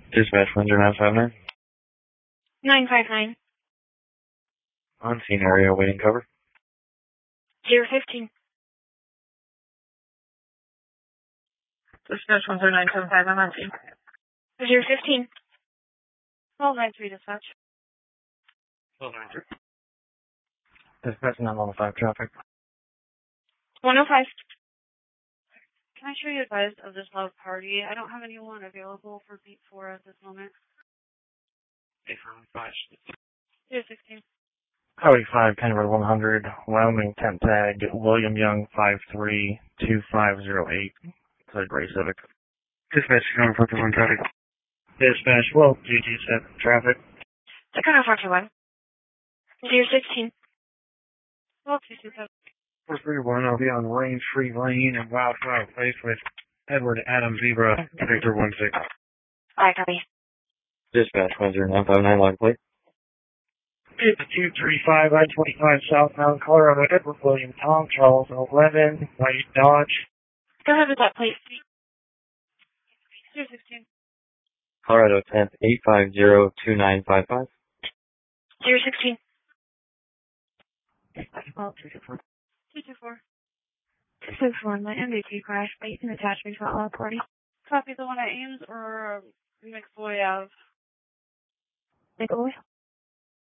Dispatch 10959. 959. On scene area, waiting cover. 015. Dispatch 10975, I'm on scene. 015. 1293 dispatch. 1293. Dispatch 915 traffic. 105. Can I show you advised of this loud party? I don't have anyone available for beat 4 at this moment. 016. Highway 5, Kenworth 100, Wyoming temp tag, William Young 532508. It's a gray Civic. Dispatch 241 traffic. Dispatch 12, GG set traffic. 641. 016. 12227. 431, I'll be on Range Free Lane and Wildflower Place with Edward Adam Zebra, Victor 16. Alright, copy. Dispatch 10959 log plate. 235 I-25 southbound Colorado, Edward William Tom Charles 11, White Dodge. Go ahead with that, please. 016. Colorado 10th 8502955. 016. 224. 261, my MDT crash, based in attachment to outlaw party. Copy the one at Ames or McFoy Ave? McFoy?